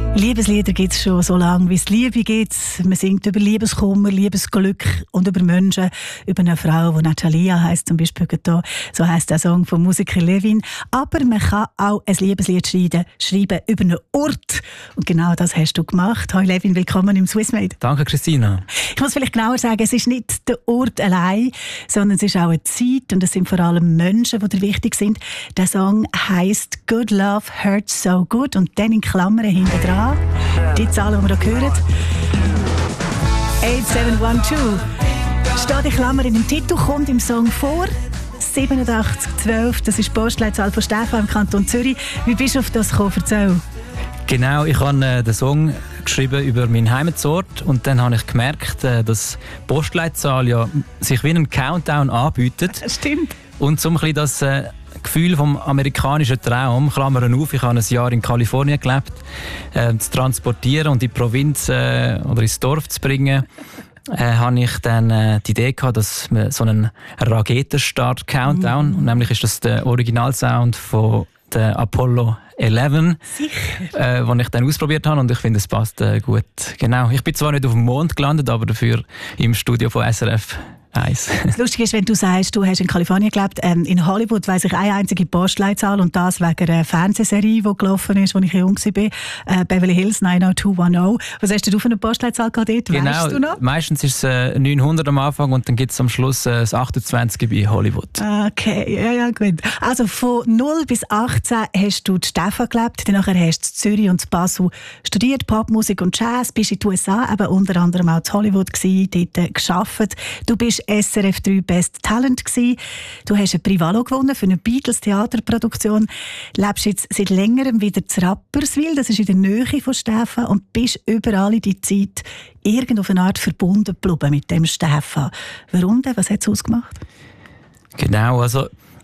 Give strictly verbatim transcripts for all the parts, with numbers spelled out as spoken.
Liebeslieder gibt es schon so lange, wie es Liebe gibt. Man singt über Liebeskummer, Liebesglück und über Menschen, über eine Frau, die Natalia heisst, zum Beispiel da. So heisst der Song vom Musiker Levin. Aber man kann auch ein Liebeslied schreiben, schreiben über einen Ort. Und genau das hast du gemacht. Hallo Levin, willkommen im Swissmade. Danke, Christina. Ich muss vielleicht genauer sagen, es ist nicht der Ort allein, sondern es ist auch eine Zeit und es sind vor allem Menschen, die dir wichtig sind. Der Song heisst «Good Love Hurts So Good» und dann in Klammern hinten dran. Die Zahl, die wir hier hören. acht sieben eins zwei. Steht in Klammern in dem Titel, kommt im Song vor. siebenundachtzig zwölf, das ist die Postleitzahl von Stefan im Kanton Zürich. Wie bist du auf das gekommen? Erzähl. Genau, ich habe äh, den Song geschrieben über meinen Heimatort und dann habe ich gemerkt, äh, dass die Postleitzahl ja sich wie ein Countdown anbietet. Stimmt. Und so ein bisschen das äh, Gefühl vom amerikanischen Traum, Klammern auf, ich habe ein Jahr in Kalifornien gelebt, äh, zu transportieren und in die Provinz äh, oder ins Dorf zu bringen, äh, habe ich dann äh, die Idee gehabt, dass man so einen Raketenstart-Countdown, mm. nämlich ist das der Originalsound von der Apollo elf, äh, den ich dann ausprobiert habe und ich finde, es passt äh, gut. Genau. Ich bin zwar nicht auf dem Mond gelandet, aber dafür im Studio von S R F eins. Das Lustige ist, wenn du sagst, du hast in Kalifornien gelebt, ähm, in Hollywood weiss ich eine einzige Postleitzahl und das wegen einer Fernsehserie, die gelaufen ist, als ich jung war, äh, Beverly Hills neun null zwei eins null. Was hast du für eine Postleitzahl gehabt dort? Genau, weißt du noch? Meistens ist es äh, neunhundert am Anfang und dann gibt es am Schluss äh, das achtundzwanzig bei Hollywood. Okay, ja, ja, gut. Also von null bis achtzehn hast du in Stefan gelebt, dann hast du in Zürich und in Basel studiert, Popmusik und Jazz, bist in den U S A, eben unter anderem auch in Hollywood gewesen, dort äh, gearbeitet. Du bist S R F drei Best Talent gewesen. Du hast ein Privalo gewonnen für eine Beatles-Theaterproduktion. Lebst jetzt seit längerem wieder zu Rapperswil, das ist in der Nähe von Stefan, und bist überall in die Zeit irgend auf eine Art verbunden geblieben mit dem Stefan. Warum denn? Was hat es ausgemacht? Genau, also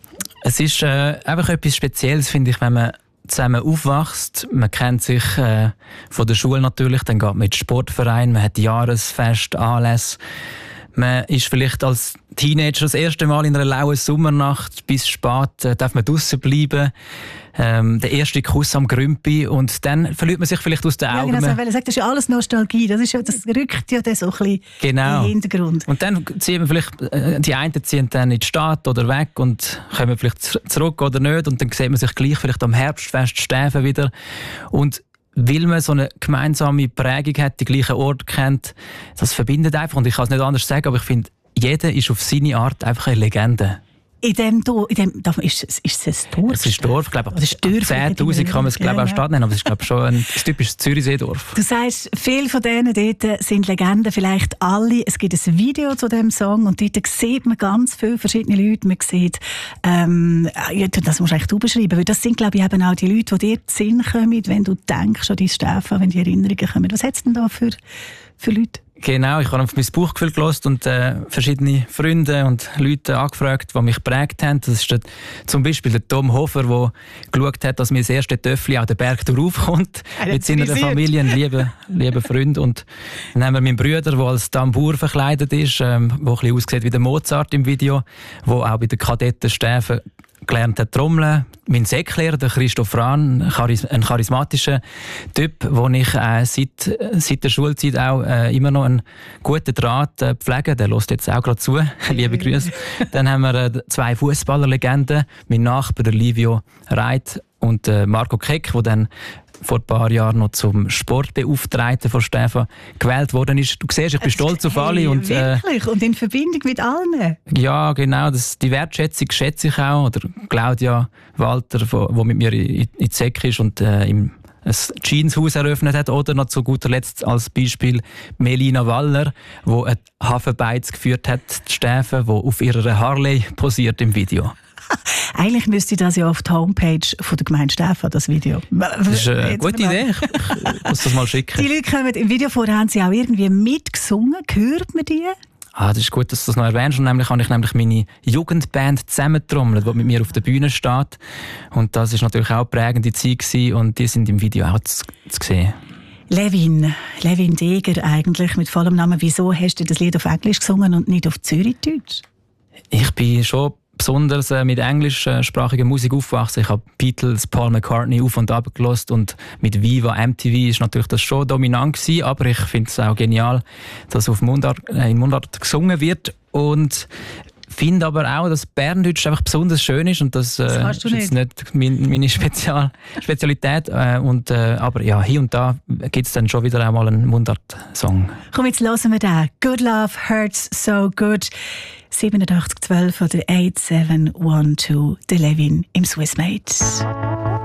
es ist äh, einfach etwas Spezielles, finde ich, wenn man zusammen aufwächst. Man kennt sich äh, von der Schule natürlich, dann geht man in den Sportverein, man hat Jahresfest, Anlässe. Man ist vielleicht als Teenager das erste Mal in einer lauen Sommernacht bis spät, äh, darf man draussen bleiben. Ähm, der erste Kuss am Grümpi und dann verliert man sich vielleicht aus den Augen. Ja, genau, das ist ja alles Nostalgie, das, ist ja, das rückt ja dann so ein bisschen genau. in den Hintergrund. Und dann ziehen wir vielleicht, äh, die einen ziehen dann in die Stadt oder weg und kommen vielleicht zurück oder nicht und dann sieht man sich gleich vielleicht am Herbstfest Stäfen wieder und weil man so eine gemeinsame Prägung hat, die gleichen Orte kennt, das verbindet einfach. Und ich kann es nicht anders sagen, aber ich finde, jeder ist auf seine Art einfach eine Legende. In dem Dorf, in dem, ist, ist es ein Dorf? Es ist ein Dorf, glaube ich. zehntausend kann man es, glaube ich, auch Stadt nennen, aber es ist, glaube ich, schon ein typisches Zürichseedorf. Du sagst, viele von denen dort sind Legenden, vielleicht alle. Es gibt ein Video zu diesem Song und dort sieht man ganz viele verschiedene Leute. Man sieht, ähm, ja, das musst du eigentlich du beschreiben, weil das sind, glaube ich, eben auch die Leute, die dir in den Sinn kommen, wenn du denkst an dein Stefan, wenn die Erinnerungen kommen. Was hat es denn da für, für Leute? Genau, ich habe auf mein Bauchgefühl gehört und äh, verschiedene Freunde und Leute angefragt, die mich geprägt haben. Das ist der, zum Beispiel der Tom Hofer, der geschaut hat, dass mir das erste Töffli auch den Berg raufkommt. Mit seiner Familie, ein lieber, lieber Freund. Und dann haben wir meinen Bruder, der als Tambour verkleidet ist, ähm, der ein bisschen aussieht wie der Mozart im Video, der auch bei den Kadetten Stäfen gelernt hat trommeln. Mein Säcklehrer, der Christoph Rahn, ein charismatischer Typ, wo ich äh, seit, seit der Schulzeit auch äh, immer noch einen guten Draht äh, pflege. Der hört jetzt auch gerade zu. Liebe Grüße. Dann haben wir äh, zwei Fußballerlegenden, mein Nachbar der Livio Reit und äh, Marco Keck, der dann vor ein paar Jahren noch zum Sportbeauftragten von Stefan gewählt worden ist. Du siehst, ich bin stolz auf alle. Und, äh, wirklich? Und in Verbindung mit allen? Ja, genau. Das, die Wertschätzung schätze ich auch. Oder Claudia Walter, die mit mir in, in die Säck ist und äh, im ein Jeanshaus eröffnet hat. Oder noch zu guter Letzt als Beispiel Melina Waller, die ein Hafenbeiz geführt hat, die Stefan, die auf ihrer Harley posiert im Video. Eigentlich müsste das ja auf die Homepage von der Gemeinde Stefan, das Video. Das ist eine gute Idee. Ich muss das mal schicken. Die Leute kommen im Video vorher, haben sie auch irgendwie mitgesungen. Hört man die? Ah, das ist gut, dass du das noch erwähnst. Und nämlich habe ich nämlich meine Jugendband zusammentrommelt, die mit mir auf der Bühne steht. Und das ist natürlich auch eine prägende Zeit gewesen. Und die sind im Video auch zu, zu sehen. Levin, Levin Deger eigentlich mit vollem Namen. Wieso hast du das Lied auf Englisch gesungen und nicht auf Zürichdeutsch? Ich bin schon besonders äh, mit englischsprachiger Musik aufgewachsen. Ich habe Beatles, Paul McCartney auf und ab gehört und mit Viva, M T V ist natürlich das schon dominant gewesen, aber ich finde es auch genial, dass auf Mundart, äh, in Mundart gesungen wird und finde aber auch, dass Berndeutsch einfach besonders schön ist und das, äh, das ist jetzt nicht mein, meine Spezial Spezialität. Äh, und, äh, aber ja, hier und da gibt es dann schon wieder einmal einen Mundart-Song. Komm, jetzt hören wir den. Good Love Hurts So Good. siebenundachtzig zwölf oder acht sieben eins zwei, der Levin im Swissmate.